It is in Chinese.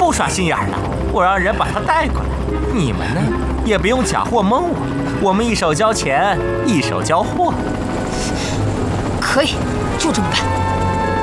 够耍心眼了，我让人把他带过来。你们呢，也不用假货蒙我，我们一手交钱，一手交货。 可以，就这么办。